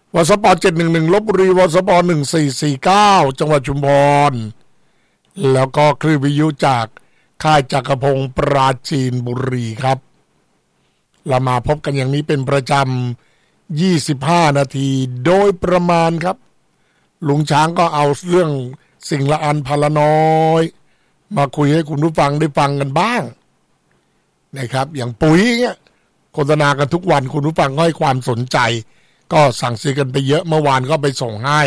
วสป711ลพบุรีวสป1449จังหวัดชุมพรแล้วก็คลื่นวิทยุจากค่ายจักรพงศ์ปราจีนบุรีครับเรามาพบกันอย่างนี้เป็นประจำ25นาทีโดยประมาณครับลุงช้างก็เอาเรื่องสิ่งละอันพนละน้อยมาคุยให้คุณผู้ฟังได้ฟังกันบ้างนะครับอย่างปุ๋ยเงี้ยโฆษณากันทุกวันคุณผู้ฟังก็ให้ความสนใจก็สั่งซื้อกันไปเยอะเมื่อวานก็ไปส่งให้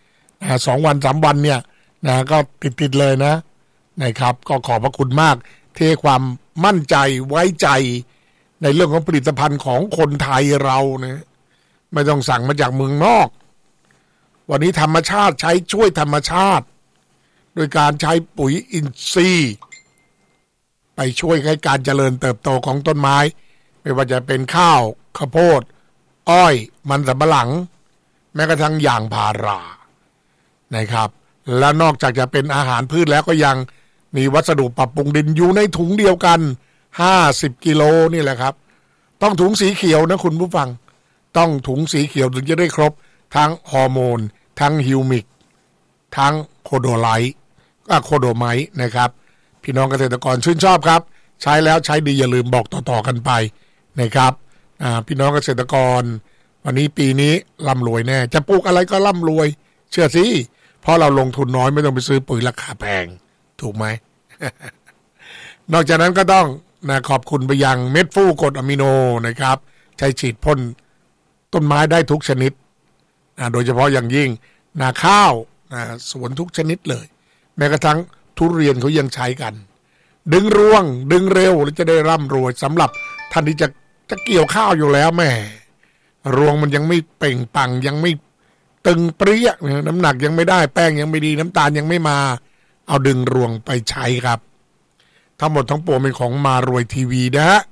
2 วัน3 วันเนี่ยนะก็ติดเลยนะครับก็ขอบพระคุณมากที่ให้ความมั่นใจไว้ใจในเรื่องของผลิตภัณฑ์ของคนไทยเรานะไม่ต้องสั่งมาจากเมืองนอกวันนี้ธรรมชาติใช้ช่วยธรรมชาติโดยการใช้ปุ๋ยอินทรีย์ไปช่วยให้การเจริญเติบโตของต้นไม้ไม่ว่าจะเป็นข้าวข้าวโพดอ้อยมันสำปะหลังแม้กระทั่งยางพารานะครับและนอกจากจะเป็นอาหารพืชแล้วก็ยังมีวัสดุปรับปรุงดินอยู่ในถุงเดียวกัน50 กิโลนี่แหละครับต้องถุงสีเขียวนะคุณผู้ฟังต้องถุงสีเขียวถึงจะได้ครบทั้งฮอร์โมนทั้งฮิวมิกทั้งโคโดไลท์โคโดไมท์นะครับพี่น้องเกษตรกรชื่นชอบครับใช้แล้วใช้ดีอย่าลืมบอกต่อๆกันไปนะครับพี่น้องเกษตรกรวันนี้ปีนี้ร่ำรวยแน่จะปลูกอะไรก็ร่ำรวยเชื่อสิเพราะเราลงทุนน้อยไม่ต้องไปซื้อปุ๋ยราคาแพงถูกไหม นอกจากนั้นก็ต้องขอบคุณไปยังเม็ดฟูกรดอะมิโนนะครับใช้ฉีดพ่นต้นไม้ได้ทุกชนิดโดยเฉพาะอย่างยิ่งนาข้าวสวนทุกชนิดเลยแม้กระทั่งทุเรียนเขายังใช้กันดึงรวงดึงเร็วแล้วจะได้ร่ำรวยสำหรับท่านที่จะเกี่ยวข้าวอยู่แล้วแม่รวงมันยังไม่เปล่งปลั่งยังไม่ตึงเปรี้ยน้ำหนักยังไม่ได้แป้งยังไม่ดีน้ำตาลยังไม่มาเอาดึงรวงไปใช้ครับทั้งหมดทั้งปวงเป็นของมารวยทีวีนะฮะ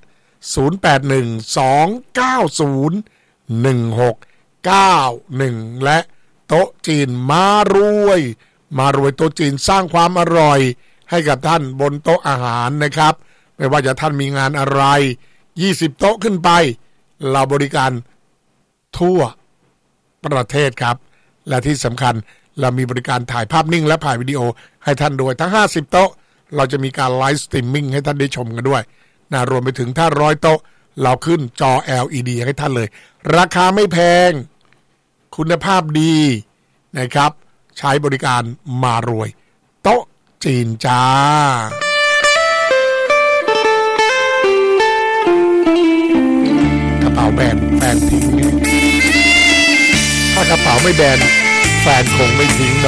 0812901691และโต๊ะจีนมารวยโต๊ะจีนสร้างความอร่อยให้กับท่านบนโต๊ะอาหารนะครับไม่ว่าจะท่านมีงานอะไร20 โต๊ะขึ้นไปเราบริการทั่วประเทศครับและที่สำคัญเรามีบริการถ่ายภาพนิ่งและถ่ายวิดีโอให้ท่านด้วยทั้ง50 โต๊ะเราจะมีการไลฟ์สตรีมมิ่งให้ท่านได้ชมกันด้วยรวมไปถึงถ้า100 โต๊ะเราขึ้นจอ LED ให้ท่านเลยราคาไม่แพงคุณภาพดีนะครับใช้บริการมารวยโต๊ะจีนจ้ากระเป๋าแบนแฟนทิ้งถ้ากระเป๋าไม่แบนแฟนคงไม่ทิ้ง